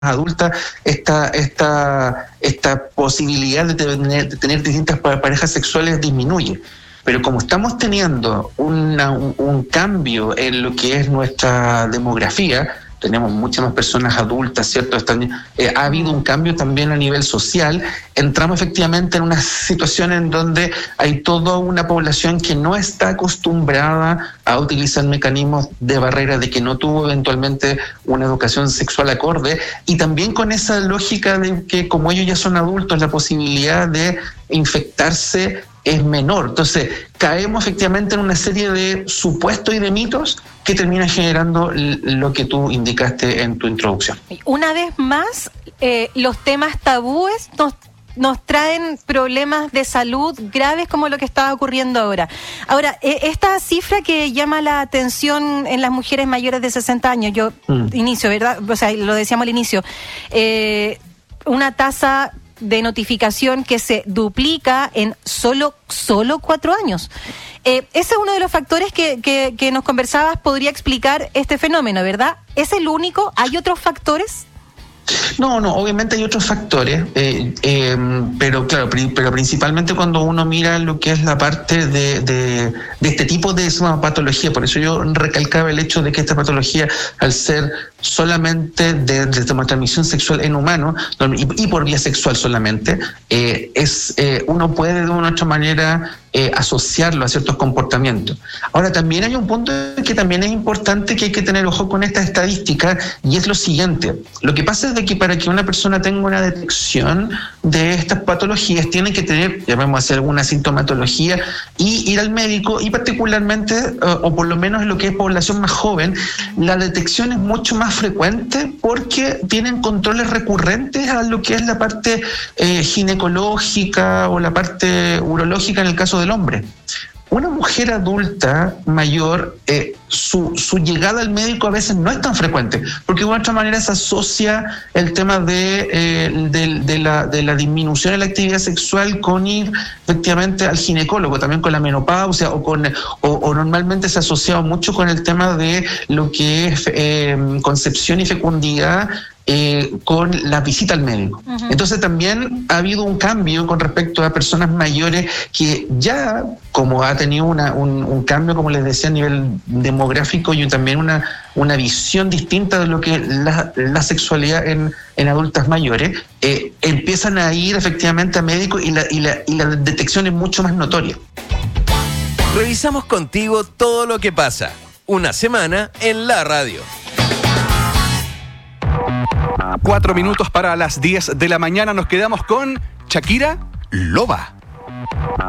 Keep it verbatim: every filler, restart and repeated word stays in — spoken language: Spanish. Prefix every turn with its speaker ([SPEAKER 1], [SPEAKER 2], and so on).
[SPEAKER 1] adultas esta, esta, esta posibilidad de tener, de tener distintas parejas sexuales disminuye. Pero como estamos teniendo una, un, un cambio en lo que es nuestra demografía, tenemos muchas más personas adultas, ¿cierto? Están, eh, ha habido un cambio también a nivel social. Entramos efectivamente en una situación en donde hay toda una población que no está acostumbrada a utilizar mecanismos de barrera, de que no tuvo eventualmente una educación sexual acorde, y también con esa lógica de que como ellos ya son adultos, la posibilidad de infectarse es menor. Entonces, caemos efectivamente en una serie de supuestos y de mitos que terminan generando lo que tú indicaste en tu introducción.
[SPEAKER 2] Una vez más, eh, los temas tabúes nos, nos traen problemas de salud graves como lo que está ocurriendo ahora. Ahora, eh, esta cifra que llama la atención en las mujeres mayores de sesenta años, yo mm. inicio, ¿verdad? O sea, lo decíamos al inicio, eh, una tasa de notificación que se duplica en solo, solo cuatro años. Eh, ese es uno de los factores que, que, que nos conversabas, podría explicar este fenómeno, ¿verdad? ¿Es el único? ¿Hay otros factores?
[SPEAKER 1] No, no, obviamente hay otros factores, eh, eh, pero claro, pero principalmente cuando uno mira lo que es la parte de, de, de este tipo de patología. Por eso yo recalcaba el hecho de que esta patología, al ser solamente de, de transmisión sexual en humanos y, y por vía sexual solamente, eh, es eh, uno puede de una u otra manera eh, asociarlo a ciertos comportamientos. Ahora, también hay un punto que también es importante, que hay que tener ojo con esta estadística, y es lo siguiente. Lo que pasa es de que para que una persona tenga una detección de estas patologías, tiene que tener, llamemos a hacer alguna sintomatología y ir al médico, y particularmente, uh, o por lo menos en lo que es población más joven, la detección es mucho más frecuente porque tienen controles recurrentes a lo que es la parte eh, ginecológica o la parte urológica en el caso del hombre. Una mujer adulta mayor, eh, su, su llegada al médico a veces no es tan frecuente, porque de una otra manera se asocia el tema de, eh, de, de, la, de la disminución de la actividad sexual con ir efectivamente al ginecólogo, también con la menopausia, o, con, o, o normalmente se asocia mucho con el tema de lo que es eh, concepción y fecundidad, Eh, con la visita al médico. Uh-huh. Entonces también ha habido un cambio con respecto a personas mayores que ya, como ha tenido una, un, un cambio, como les decía, a nivel demográfico, y también una, una visión distinta de lo que es la, la sexualidad en, en adultas mayores, eh, empiezan a ir efectivamente a médicos, y la, y, la, y la detección es mucho más notoria.
[SPEAKER 3] Revisamos contigo todo lo que pasa. Una semana en la radio.
[SPEAKER 4] Cuatro minutos para las diez de la mañana. Nos quedamos con Shakira Loba.